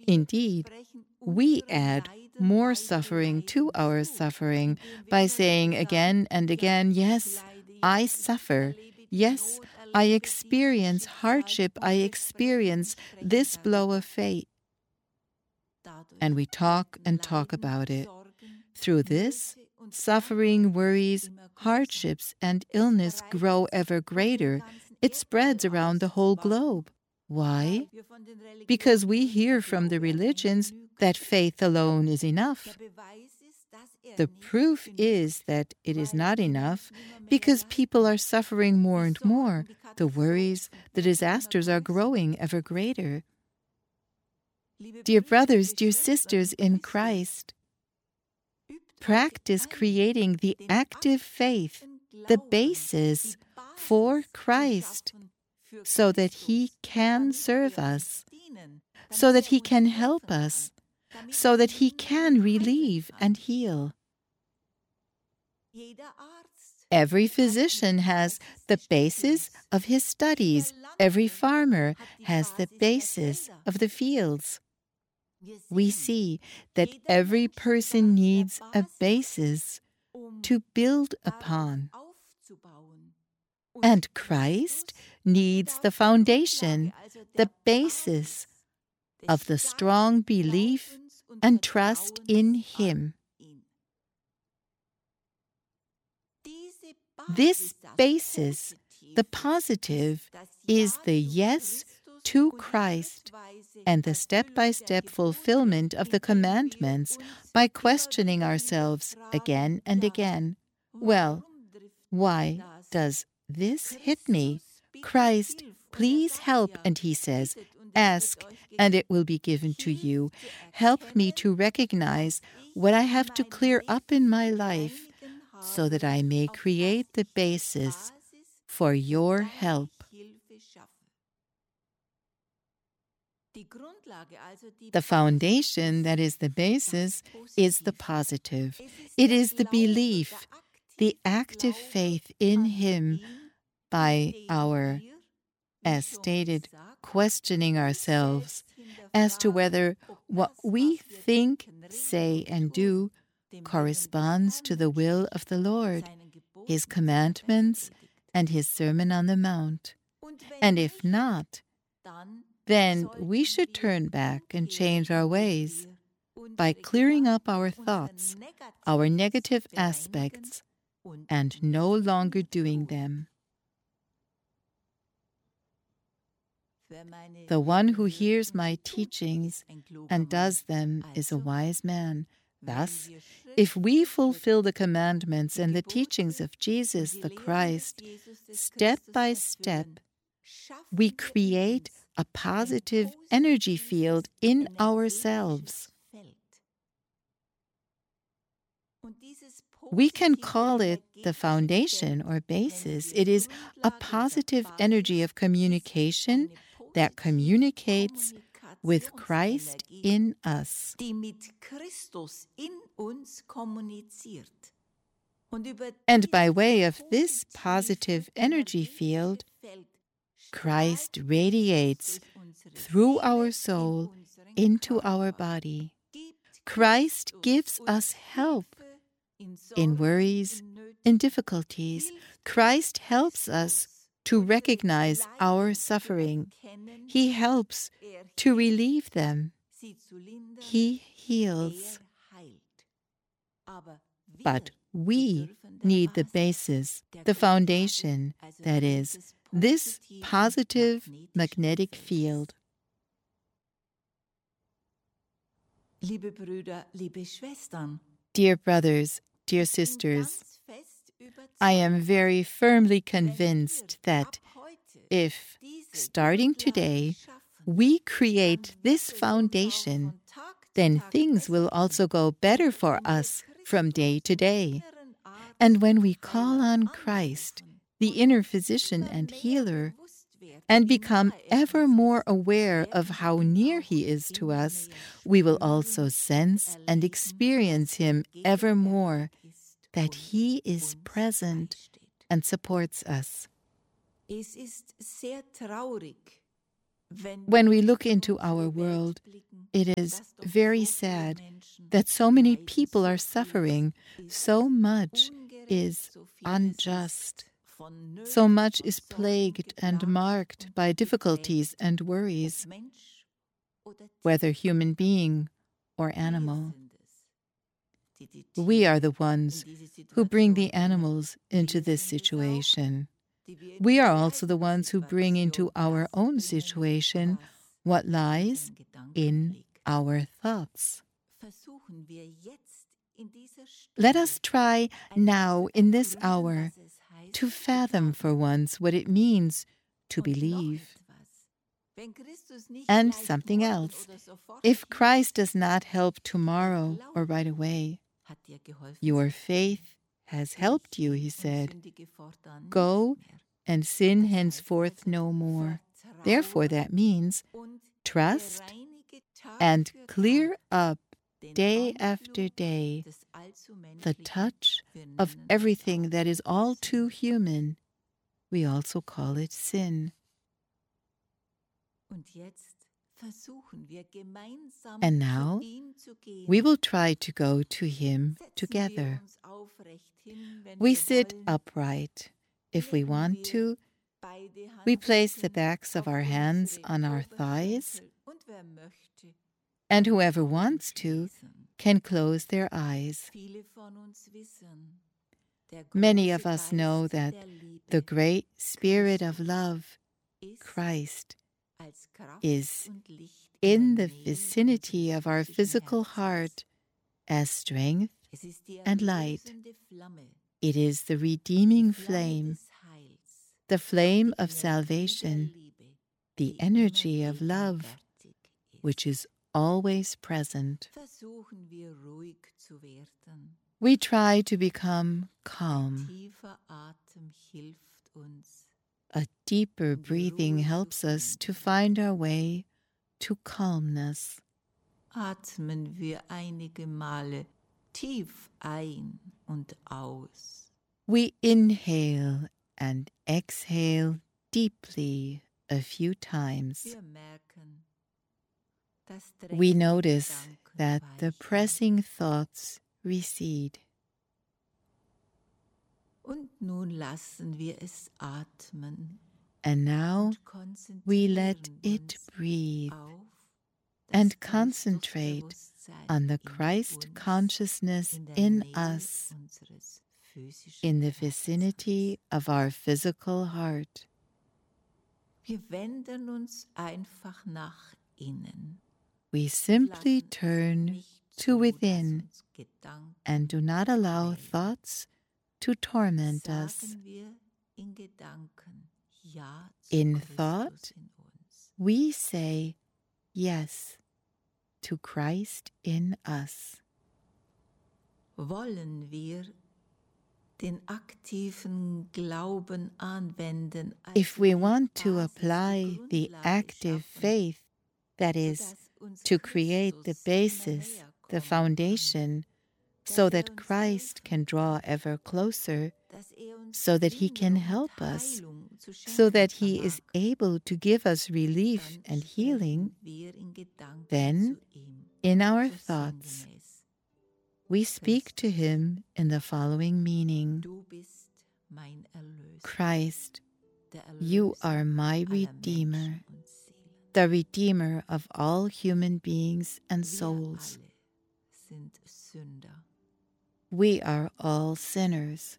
Indeed, we add more suffering to our suffering by saying again and again, yes, I suffer. Yes, I experience hardship. I experience this blow of fate. And we talk and talk about it. Through this, suffering, worries, hardships, and illness grow ever greater. It spreads around the whole globe. Why? Because we hear from the religions that faith alone is enough. The proof is that it is not enough because people are suffering more and more. The worries, the disasters are growing ever greater. Dear brothers, dear sisters in Christ, practice creating the active faith, the basis for Christ, so that He can serve us, so that He can help us, so that He can relieve and heal. Every physician has the basis of his studies. Every farmer has the basis of the fields. We see that every person needs a basis to build upon. And Christ needs the foundation, the basis of the strong belief and trust in Him. This basis, the positive, is the yes to Christ and the step-by-step fulfillment of the commandments by questioning ourselves again and again. Well, why does this hit me? Christ, please help. And He says, ask and it will be given to you. Help me to recognize what I have to clear up in my life so that I may create the basis for your help. The foundation, that is the basis, is the positive. It is the belief, the active faith in Him by our, as stated, questioning ourselves as to whether what we think, say, and do corresponds to the will of the Lord, His commandments, and His Sermon on the Mount. And if not, then we should turn back and change our ways by clearing up our thoughts, our negative aspects, and no longer doing them. The one who hears my teachings and does them is a wise man. Thus, if we fulfill the commandments and the teachings of Jesus the Christ, step by step, we create a positive energy field in ourselves. We can call it the foundation or basis. It is a positive energy of communication that communicates with Christ in us. And by way of this positive energy field, Christ radiates through our soul into our body. Christ gives us help in worries, in difficulties. Christ helps us to recognize our suffering. He helps to relieve them. He heals. But we need the basis, the foundation, that is, this positive magnetic field. Dear brothers, dear sisters, I am very firmly convinced that if, starting today, we create this foundation, then things will also go better for us from day to day. And when we call on Christ, the inner physician and healer, and become ever more aware of how near He is to us, we will also sense and experience Him ever more, that He is present and supports us. When we look into our world, it is very sad that so many people are suffering. So much is unjust. So much is plagued and marked by difficulties and worries, whether human being or animal. We are the ones who bring the animals into this situation. We are also the ones who bring into our own situation what lies in our thoughts. Let us try now, in this hour, to fathom for once what it means to believe. And something else. If Christ does not help tomorrow or right away, your faith has helped you, he said. Go and sin henceforth no more. Therefore, that means trust and clear up day after day the touch of everything that is all too human. We also call it sin. And now we will try to go to Him together. We sit upright. If we want to, we place the backs of our hands on our thighs, and whoever wants to can close their eyes. Many of us know that the great Spirit of love, Christ, is in the vicinity of our physical heart as strength and light. It is the redeeming flame, the flame of salvation, the energy of love, which is always present. We try to become calm. A deeper breathing helps us to find our way to calmness. Atmen wir einige Male tief ein und aus. We inhale and exhale deeply a few times. We notice that the pressing thoughts recede. Und nun lassen wir es atmen. And now we let it breathe and concentrate on the Christ consciousness in us, in the vicinity of our physical heart. Wir wenden uns einfach nach innen. We simply turn to within and do not allow thoughts to torment us. In thought, we say yes to Christ in us. Wollen wir den aktiven Glauben anwenden? If we want to apply the active faith, that is, to create the basis, the foundation, so that Christ can draw ever closer, so that He can help us, so that He is able to give us relief and healing, then, in our thoughts, we speak to Him in the following meaning. Christ, you are my Redeemer, the Redeemer of all human beings and souls. We are all sinners.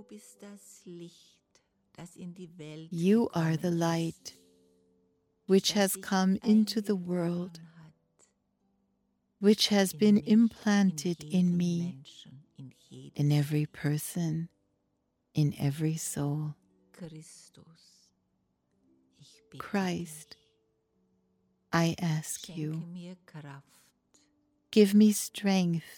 You are the light which has come into the world, which has been implanted in me, in every person, in every soul. Christ, I ask you, give me strength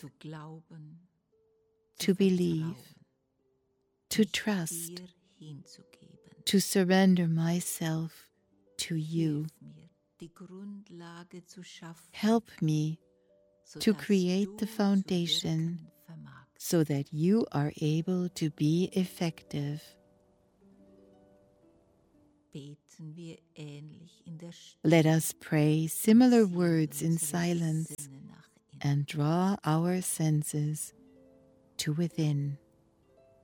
to believe, to trust, to surrender myself to you. Help me to create the foundation so that you are able to be effective. beten wir ähnlich in der Stille. Let us pray similar words in silence Sinne nach innen. and draw our senses to within.